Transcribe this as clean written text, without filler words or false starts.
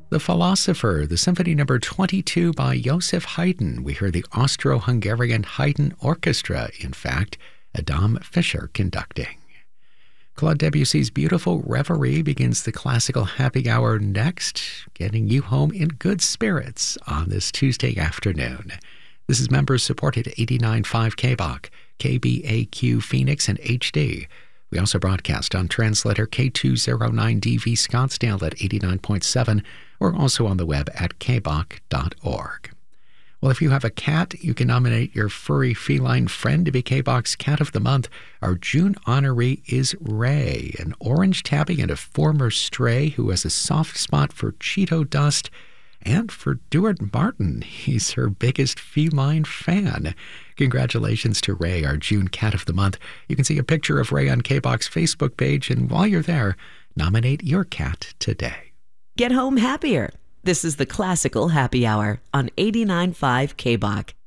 The Philosopher, the Symphony No. 22 by Joseph Haydn. We hear the Austro-Hungarian Haydn Orchestra, in fact, Adam Fischer conducting. Claude Debussy's beautiful Reverie begins the classical happy hour next, getting you home in good spirits on this Tuesday afternoon. This is members-supported 89.5 KBOC, KBAQ Phoenix, and HD. We also broadcast on translator K209DV Scottsdale at 89.7, or also on the web at kbok.org. Well, if you have a cat, you can nominate your furry feline friend to be KBOC's Cat of the Month. Our June honoree is Ray, an orange tabby and a former stray who has a soft spot for Cheeto dust and for Duard Martin. He's her biggest feline fan. Congratulations to Ray, our June Cat of the Month. You can see a picture of Ray on KBOC's Facebook page, and while you're there, nominate your cat today. Get home happier. This is the Classical Happy Hour on 89.5 KBOC.